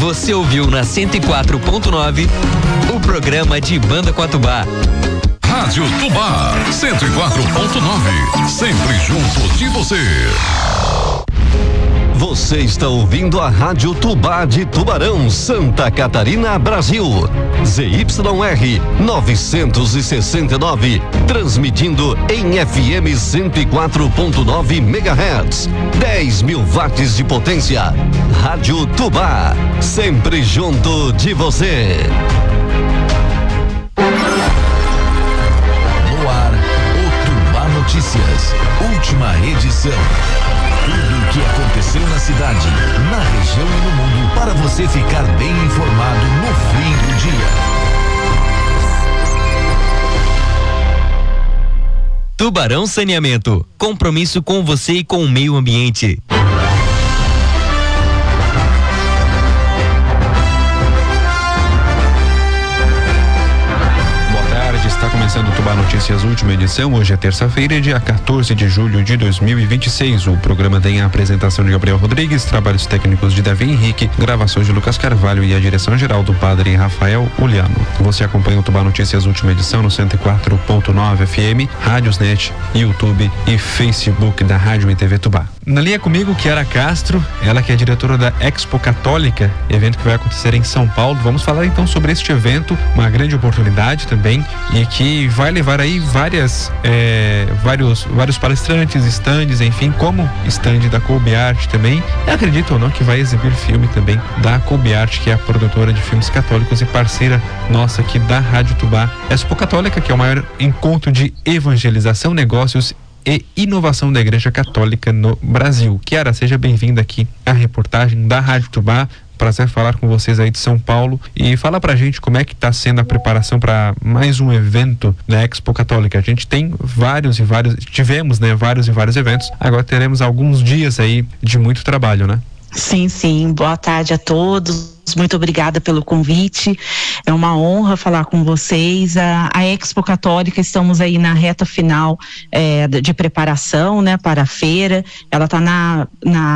Você ouviu na 104.9 o programa de Banda Coatubá. Rádio Tubá 104.9, sempre junto de você. Você está ouvindo a Rádio Tubá de Tubarão, Santa Catarina, Brasil. ZYR 969, transmitindo em FM 104.9 MHz. 10.000 watts de potência. Rádio Tubá, sempre junto de você. No ar, o Tubá Notícias, última edição. Tudo o que aconteceu na cidade, na região e no mundo, para você ficar bem informado no fim do dia. Tubarão Saneamento, compromisso com você e com o meio ambiente. Está começando o Tubá Notícias, última edição. Hoje é terça-feira, dia 14 de julho de 2026. O programa tem a apresentação de Gabriel Rodrigues, trabalhos técnicos de Davi Henrique, gravações de Lucas Carvalho e a direção geral do padre Rafael Uliano. Você acompanha o Tubá Notícias, última edição no 104.9 FM, Rádiosnet, YouTube e Facebook da Rádio e TV Tubá. Na linha comigo, Kiara Castro, ela que é diretora da Expo Católica, evento que vai acontecer em São Paulo. Vamos falar então sobre este evento, uma grande oportunidade também, e que vai levar aí vários palestrantes, estandes, enfim, como estande da Colby Art também. Eu acredito ou não que vai exibir filme também da Colby Art, que é a produtora de filmes católicos e parceira nossa aqui da Rádio Tubá. Expo Católica, que é o maior encontro de evangelização, negócios e inovação da Igreja Católica no Brasil. Kiara, seja bem-vinda aqui à reportagem da Rádio Tubá. Prazer falar com vocês aí de São Paulo, e fala pra gente como é que tá sendo a preparação para mais um evento da Expo Católica. A gente tem tivemos, né, vários eventos, agora teremos alguns dias aí de muito trabalho, né? Sim, boa tarde a todos. Muito obrigada pelo convite, é uma honra falar com vocês. A Expo Católica, estamos aí na reta final de preparação, né, para a feira. Ela está na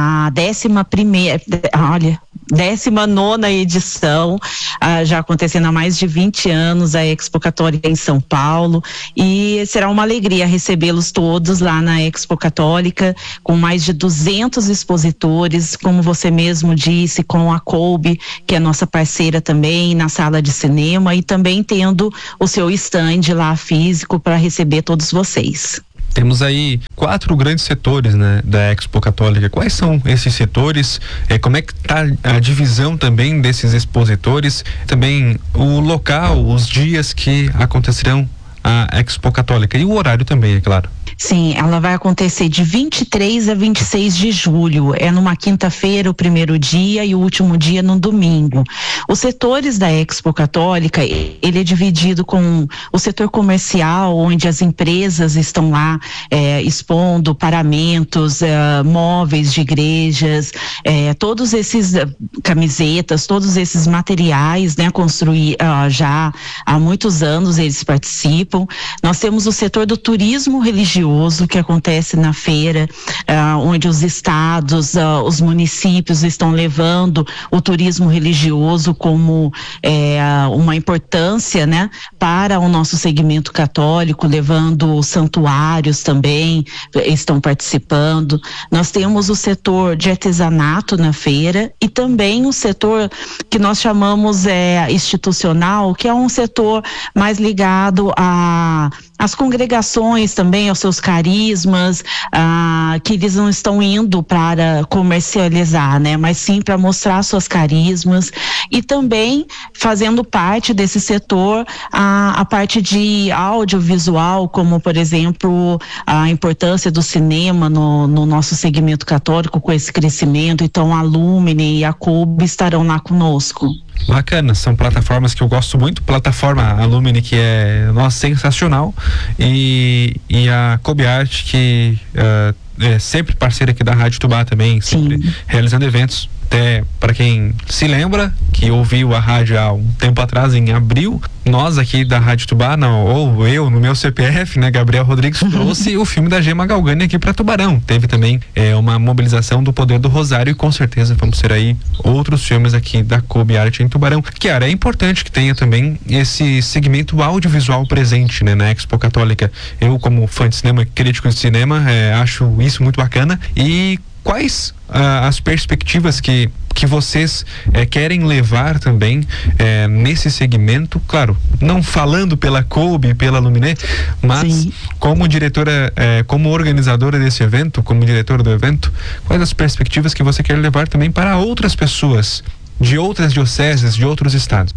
19ª edição, já acontecendo há mais de 20 anos, a Expo Católica em São Paulo, e será uma alegria recebê-los todos lá na Expo Católica, com mais de 200 expositores, como você mesmo disse, com a Colby, que é nossa parceira também na sala de cinema, e também tendo o seu stand lá físico para receber todos vocês. Temos aí 4 grandes setores, né, da Expo Católica. Quais são esses setores? Como é que está a divisão também desses expositores? Também o local, os dias que acontecerão a Expo Católica e o horário também, é claro. Sim, ela vai acontecer de 23 a 26 de julho. É numa quinta-feira o primeiro dia e o último dia no domingo. Os setores da Expo Católica, ele é dividido com o setor comercial, onde as empresas estão lá expondo paramentos, móveis de igrejas, todos esses camisetas, todos esses materiais, né, já há muitos anos eles participam. Nós temos o setor do turismo religioso, que acontece na feira, onde os estados, os municípios estão levando o turismo religioso como uma importância, né, para o nosso segmento católico, levando santuários também, estão participando. Nós temos o setor de artesanato na feira e também o setor que nós chamamos institucional, que é um setor mais ligado às congregações também, aos seus carismas, que eles não estão indo para comercializar, né, mas sim para mostrar suas carismas, e também fazendo parte desse setor a parte de audiovisual, como por exemplo a importância do cinema no nosso segmento católico, com esse crescimento. Então a Lumine e a Colby estarão lá conosco. Bacana, são plataformas que eu gosto muito. Plataforma Alumni, que é sensacional, e a Colby Art, que é sempre parceira aqui da Rádio Tubá também, sempre realizando eventos Até para quem se lembra, que ouviu a rádio há um tempo atrás, em abril, nós aqui da Rádio Tubá, ou eu no meu CPF, né, Gabriel Rodrigues, trouxe o filme da Gemma Galgani aqui para Tubarão. Teve também uma mobilização do Poder do Rosário, e com certeza vamos ter aí outros filmes aqui da Kobe Art em Tubarão. Kiara, é importante que tenha também esse segmento audiovisual presente, né, na Expo Católica. Eu, como fã de cinema, crítico de cinema, acho isso muito bacana. E quais as perspectivas que vocês querem levar também nesse segmento? Claro, não falando pela Kobe, pela Luminé, mas sim, como diretora, como organizadora desse evento, como diretora do evento, quais as perspectivas que você quer levar também para outras pessoas de outras dioceses, de outros estados?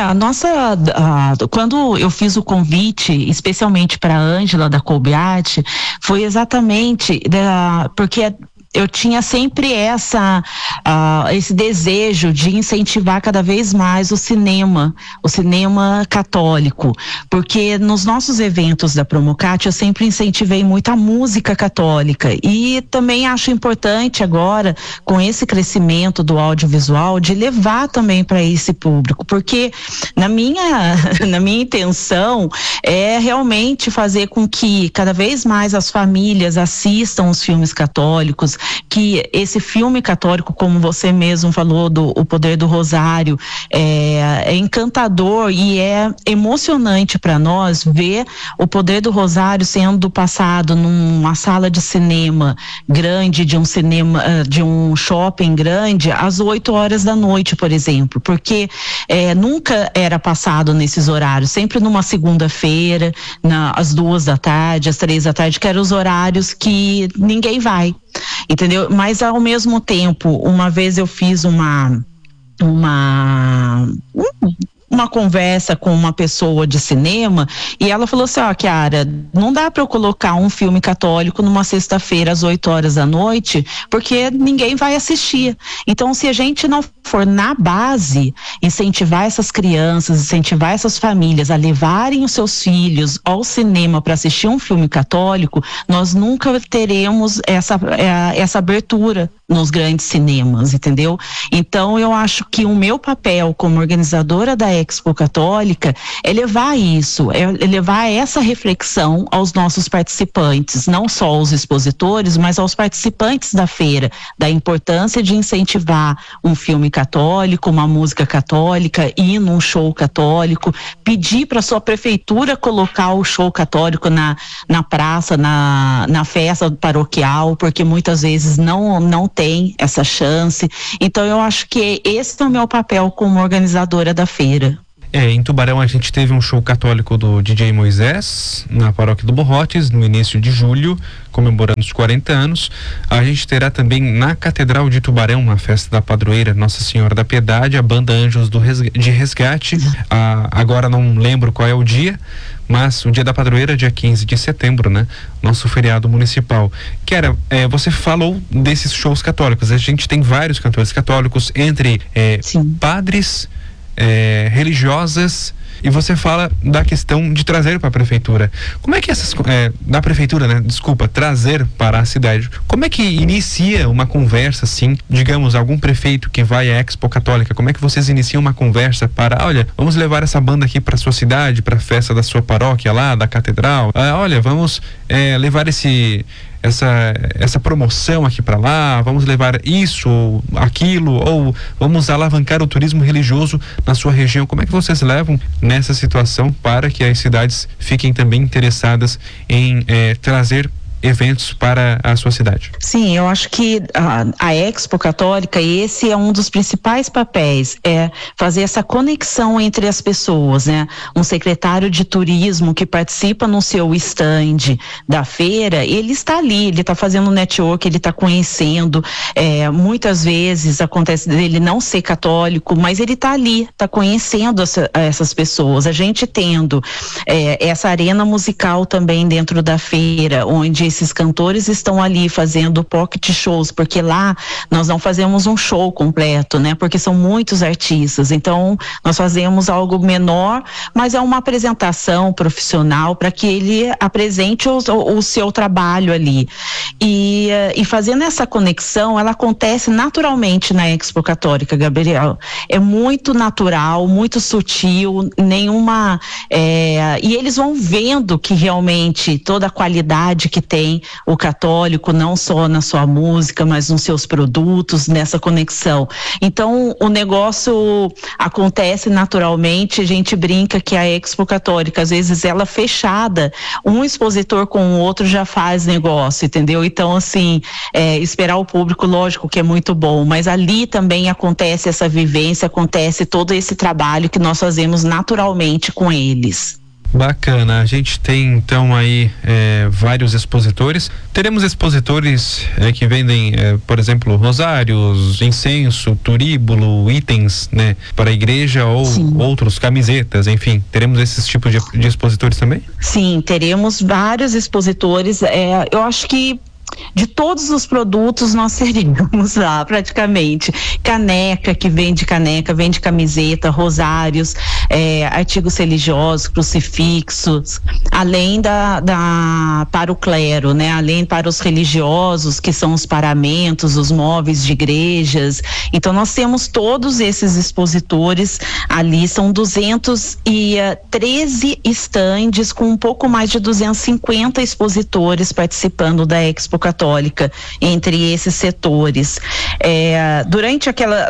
Quando eu fiz o convite, especialmente para a Ângela da Kobe Art, foi exatamente porque eu tinha sempre esse desejo de incentivar cada vez mais o cinema católico, porque nos nossos eventos da Promocat eu sempre incentivei muito a música católica, e também acho importante agora, com esse crescimento do audiovisual, de levar também para esse público, porque na minha intenção é realmente fazer com que cada vez mais as famílias assistam os filmes católicos, que esse filme católico, como você mesmo falou, O Poder do Rosário, é encantador e é emocionante para nós ver o Poder do Rosário sendo passado numa sala de cinema grande, de um shopping grande, às 8h da noite, por exemplo, porque nunca era passado nesses horários, sempre numa segunda-feira, às 2h, às 3h, que eram os horários que ninguém vai, entendeu? Mas ao mesmo tempo, uma vez eu fiz uma conversa com uma pessoa de cinema, e ela falou assim: Kiara, não dá para eu colocar um filme católico numa sexta-feira às 8h da noite, porque ninguém vai assistir. Então, se a gente não for na base incentivar essas crianças, incentivar essas famílias a levarem os seus filhos ao cinema para assistir um filme católico, nós nunca teremos essa abertura nos grandes cinemas, entendeu? Então, eu acho que o meu papel como organizadora da Expo Católica é levar isso, é levar essa reflexão aos nossos participantes, não só aos expositores, mas aos participantes da feira, da importância de incentivar um filme católico, uma música católica, ir num show católico, pedir para sua prefeitura colocar o show católico na praça, na festa paroquial, porque muitas vezes não tem essa chance. Então eu acho que esse é o meu papel como organizadora da feira. Em Tubarão a gente teve um show católico do DJ Moisés na paróquia do Borrotes no início de julho, comemorando os 40 anos. A gente terá também na Catedral de Tubarão, na festa da padroeira Nossa Senhora da Piedade, a banda Anjos de Resgate. Agora não lembro qual é o dia, mas o dia da padroeira, dia 15 de setembro, né? Nosso feriado municipal. Kiara, você falou desses shows católicos. A gente tem vários cantores católicos, entre padres, religiosas, e você fala da questão de trazer para a prefeitura. Como é que da prefeitura, né? Desculpa, trazer para a cidade. Como é que inicia uma conversa assim, digamos, algum prefeito que vai à Expo Católica, como é que vocês iniciam uma conversa para, olha, vamos levar essa banda aqui para sua cidade, para a festa da sua paróquia lá, da catedral, olha, vamos levar essa promoção aqui para lá, vamos levar isso ou aquilo, ou vamos alavancar o turismo religioso na sua região. Como é que vocês levam nessa situação para que as cidades fiquem também interessadas em trazer eventos para a sua cidade? Sim, eu acho que a Expo Católica, esse é um dos principais papéis, é fazer essa conexão entre as pessoas, né? Um secretário de turismo que participa no seu stand da feira, ele está ali, ele está fazendo network, ele está conhecendo, muitas vezes acontece dele não ser católico, mas ele está ali, está conhecendo essas pessoas. A gente tendo essa arena musical também dentro da feira, onde esses cantores estão ali fazendo pocket shows, porque lá nós não fazemos um show completo, né? Porque são muitos artistas, então nós fazemos algo menor, mas é uma apresentação profissional para que ele apresente o seu trabalho ali. E fazendo essa conexão, ela acontece naturalmente na Expo Católica, Gabriel. É muito natural, muito sutil, nenhuma... e eles vão vendo que realmente toda a qualidade que tem o católico, não só na sua música, mas nos seus produtos, nessa conexão. Então, o negócio acontece naturalmente, a gente brinca que a Expo Católica, às vezes ela fechada, um expositor com o outro já faz negócio, entendeu? Então, assim, esperar o público, lógico que é muito bom, mas ali também acontece essa vivência, acontece todo esse trabalho que nós fazemos naturalmente com eles. Bacana, a gente tem então aí vários expositores. Teremos expositores que vendem, por exemplo, rosários, incenso, turíbulo, itens, né, para a igreja ou Sim. outros, camisetas, enfim. Teremos esses tipos de expositores também? Sim, teremos vários expositores. Eu acho que de todos os produtos nós teríamos lá praticamente caneca, que vende camiseta, rosários, artigos religiosos, crucifixos, além para o clero, né? Além para os religiosos, que são os paramentos, os móveis de igrejas. Então nós temos todos esses expositores ali, são 213 estandes com um pouco mais de 250 expositores participando da Expo Católica, entre esses setores. Durante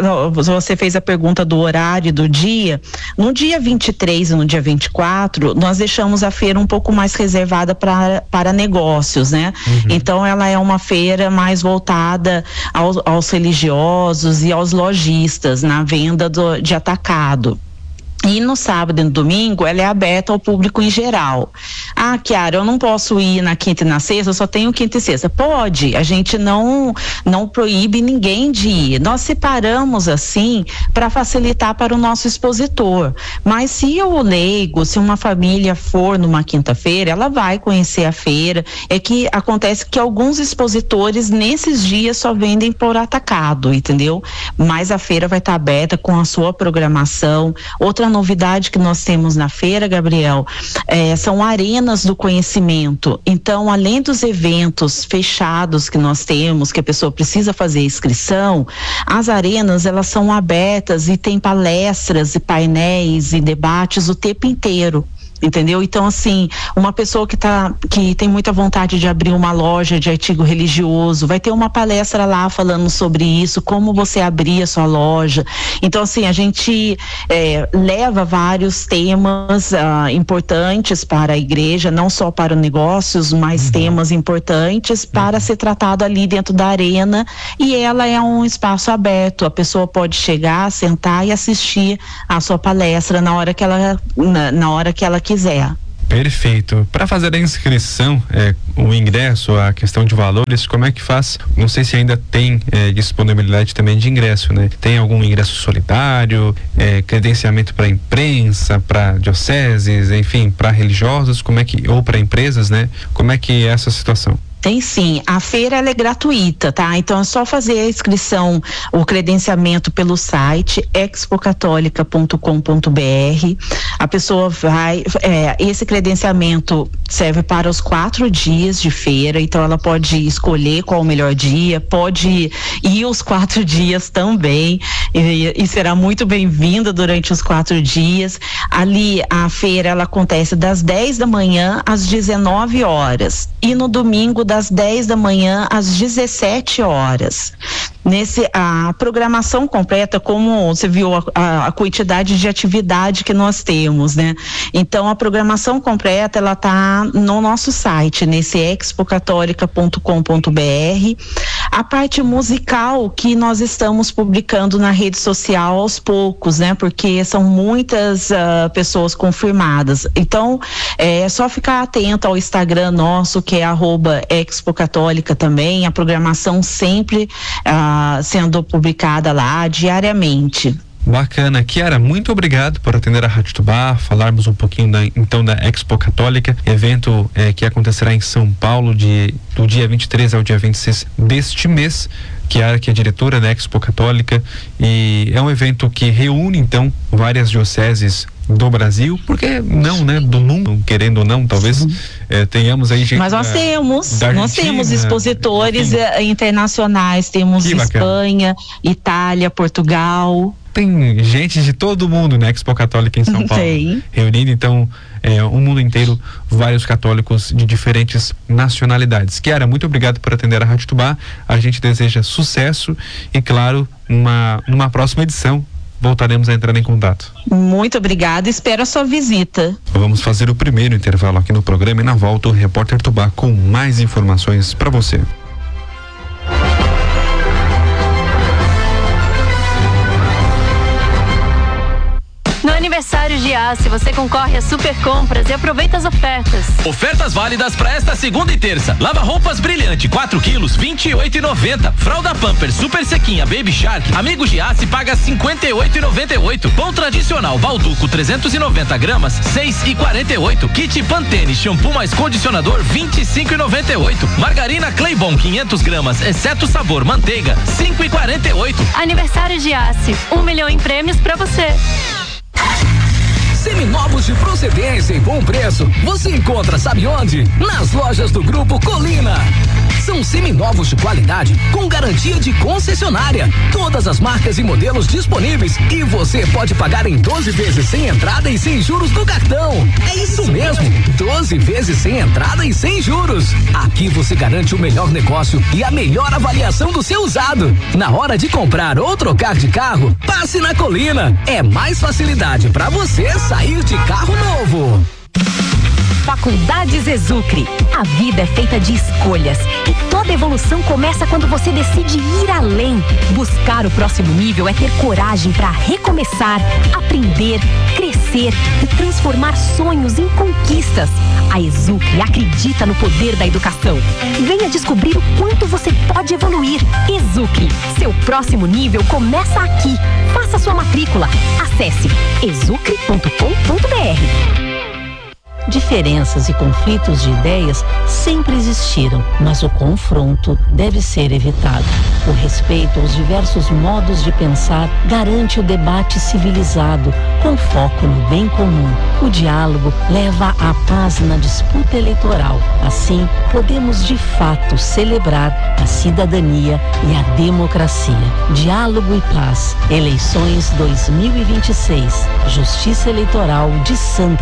você fez a pergunta do horário do dia, no dia 23 e no dia 24, nós deixamos a feira um pouco mais reservada para negócios, né? Uhum. Então ela é uma feira mais voltada aos religiosos e aos lojistas, na venda de atacado. E no sábado e no domingo ela é aberta ao público em geral. Ah, Chiara, eu não posso ir na quinta e na sexta, eu só tenho quinta e sexta. Pode, a gente não proíbe ninguém de ir. Nós separamos assim para facilitar para o nosso expositor. Mas se o leigo, se uma família for numa quinta-feira, ela vai conhecer a feira. É que acontece que alguns expositores nesses dias só vendem por atacado, entendeu? Mas a feira vai estar aberta com a sua programação. Outra novidade que nós temos na feira, Gabriel, são arenas do conhecimento. Então, além dos eventos fechados que nós temos, que a pessoa precisa fazer inscrição, as arenas, elas são abertas e tem palestras e painéis e debates o tempo inteiro. Entendeu? Então, assim, uma pessoa que tem muita vontade de abrir uma loja de artigo religioso, vai ter uma palestra lá falando sobre isso, como você abrir a sua loja. Então, assim, a gente leva vários temas importantes para a igreja, não só para negócios, mas temas importantes para ser tratado ali dentro da arena, e ela é um espaço aberto, a pessoa pode chegar, sentar e assistir a sua palestra na hora que ela quiser. Perfeito. Para fazer a inscrição, o ingresso, a questão de valores, como é que faz? Não sei se ainda tem disponibilidade também de ingresso, né? Tem algum ingresso solidário, credenciamento para imprensa, para dioceses, enfim, para religiosos, ou para empresas, né? Como é que é essa situação? Tem sim, a feira ela é gratuita, tá? Então é só fazer a inscrição, o credenciamento pelo site expocatólica.com.br. A pessoa vai, esse credenciamento serve para os 4 dias de feira, então ela pode escolher qual o melhor dia, pode ir os 4 dias também, e será muito bem-vinda durante os 4 dias. Ali a feira ela acontece das 10 da manhã às 19 horas e no domingo das 10 da manhã às 17 horas. A programação completa, como você viu a quantidade de atividade que nós temos, né? Então a programação completa ela tá no nosso site, nesse expocatólica.com.br. A parte musical que nós estamos publicando na rede social aos poucos, né? Porque são muitas pessoas confirmadas. Então é só ficar atento ao Instagram nosso, que é @expocatólica também, a programação sempre sendo publicada lá diariamente. Bacana. Kiara, muito obrigado por atender a Rádio Tubá, falarmos um pouquinho da Expo Católica, evento que acontecerá em São Paulo do dia 23 ao dia 26 deste mês. Kiara, que é diretora da Expo Católica, e é um evento que reúne então várias dioceses do Brasil, porque não, né, do mundo, querendo ou não, talvez tenhamos aí gente. Mas nós temos expositores internacionais, temos Espanha, Itália, Portugal. Tem gente de todo mundo na Expo Católica em São Paulo. Reunindo então o mundo inteiro, vários católicos de diferentes nacionalidades. Kiara, muito obrigado por atender a Rádio Tubá. A gente deseja sucesso e, claro, numa próxima edição voltaremos a entrar em contato. Muito obrigada, espero a sua visita. Vamos fazer o primeiro intervalo aqui no programa e na volta o Repórter Tubá com mais informações para você. No aniversário de Giasse, você concorre a super compras e aproveita as ofertas. Ofertas válidas para esta segunda e terça. Lava roupas Brilhante, 4 quilos, 28,90. Fralda Pampers Super Sequinha Baby Shark, Amigo Giasse paga 58,98. Pão tradicional Valduco 390 gramas, 6,48. Kit Pantene shampoo mais condicionador 25,98. Margarina Claybon 500 gramas, exceto sabor manteiga, 5,48. Aniversário de Giasse, 1 milhão em prêmios para você. Seminovos de procedência e bom preço, você encontra, sabe onde? Nas lojas do Grupo Colina. São seminovos de qualidade com garantia de concessionária. Todas as marcas e modelos disponíveis e você pode pagar em 12 vezes sem entrada e sem juros no cartão. É isso mesmo, 12 vezes sem entrada e sem juros. Aqui você garante o melhor negócio e a melhor avaliação do seu usado. Na hora de comprar ou trocar de carro, passe na Colina. É mais facilidade para você sair de carro novo. Faculdades Exucre. A vida é feita de escolhas e toda evolução começa quando você decide ir além. Buscar o próximo nível é ter coragem para recomeçar, aprender, crescer e transformar sonhos em conquistas. A Exucre acredita no poder da educação. Venha descobrir o quanto você pode evoluir. Exucre, seu próximo nível começa aqui. Faça sua matrícula. Acesse exucre.com.br. Diferenças e conflitos de ideias sempre existiram, mas o confronto deve ser evitado. O respeito aos diversos modos de pensar garante o debate civilizado, com foco no bem comum. O diálogo leva à paz na disputa eleitoral. Assim, podemos de fato celebrar a cidadania e a democracia. Diálogo e paz. Eleições 2026. Justiça Eleitoral de Santa